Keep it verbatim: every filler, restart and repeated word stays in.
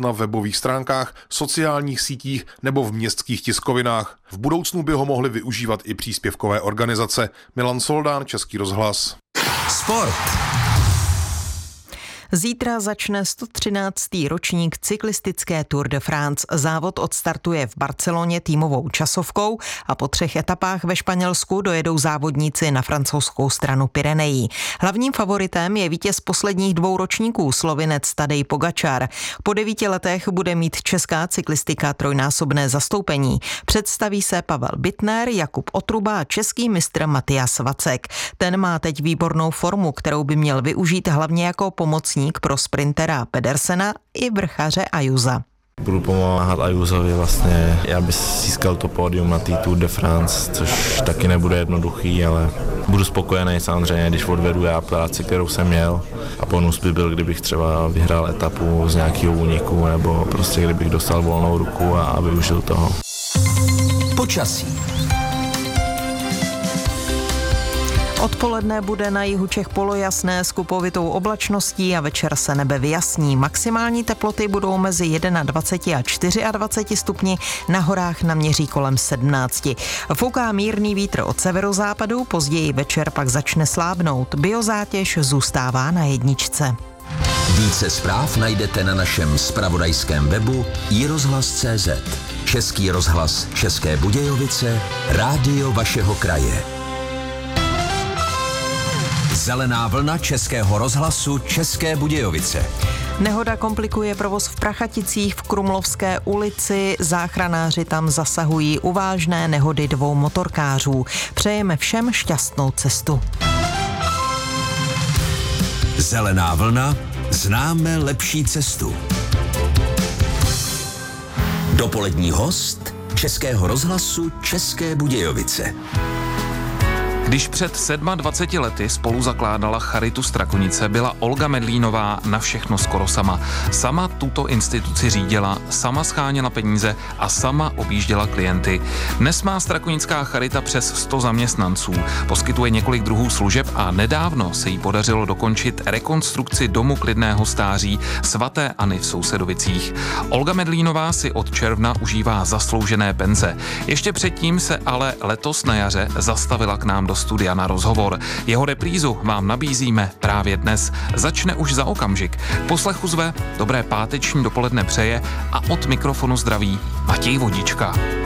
na webových stránkách, sociálních sítích nebo v městských tiskovinách. V budoucnu by ho mohly využívat i příspěvkové organizace. Milan Soldán, Český rozhlas. Sport. Zítra začne sto třináctý ročník cyklistické Tour de France. Závod odstartuje v Barceloně týmovou časovkou a po třech etapách ve Španělsku dojedou závodníci na francouzskou stranu Pyrenejí. Hlavním favoritem je vítěz posledních dvou ročníků, Slovinec Tadej Pogačar. Po devíti letech bude mít česká cyklistika trojnásobné zastoupení. Představí se Pavel Bittner, Jakub Otruba a český mistr Matias Vacek. Ten má teď výbornou formu, kterou by měl využít hlavně jako pomocník pro sprintera Pedersena i vrchaře Ajuza. Budu pomáhat Ajuzovi vlastně, aby získal to pódium na té Tour de France, což taky nebude jednoduchý, ale budu spokojený samozřejmě, když odvedu já práci, kterou jsem měl, a bonus by byl, kdybych třeba vyhrál etapu z nějakého úniku nebo prostě kdybych dostal volnou ruku a využil toho. Počasí. Odpoledne bude na jihu Čech polojasné s kupovitou oblačností a večer se nebe vyjasní. Maximální teploty budou mezi dvaceti jedním a dvaceti čtyřmi stupni, na horách naměří kolem sedmnácti. Fouká mírný vítr od severozápadu, později večer pak začne slábnout. Biozátěž zůstává na jedničce. Více zpráv najdete na našem zpravodajském webu i rozhlas tečka cé zet. Český rozhlas České Budějovice, rádio vašeho kraje. Zelená vlna Českého rozhlasu České Budějovice. Nehoda komplikuje provoz v Prachaticích v Krumlovské ulici. Záchranáři tam zasahují u vážné nehody dvou motorkářů. Přejeme všem šťastnou cestu. Zelená vlna, známe lepší cestu. Dopolední host Českého rozhlasu České Budějovice. Když před dvaceti sedmi lety spolu zakládala Charitu Strakonice, byla Olga Medlínová na všechno skoro sama. Sama tuto instituci řídila, sama scháněla peníze a sama objížděla klienty. Dnes má Strakonická charita přes sto zaměstnanců, poskytuje několik druhů služeb a nedávno se jí podařilo dokončit rekonstrukci domu klidného stáří svaté Anny v Sousedovicích. Olga Medlínová si od června užívá zasloužené penze. Ještě předtím se ale letos na jaře zastavila k nám do studia na rozhovor. Jeho reprízu vám nabízíme právě dnes. Začne už za okamžik. K poslechu zve, dobré páteční dopoledne přeje a od mikrofonu zdraví Matěj Vodička.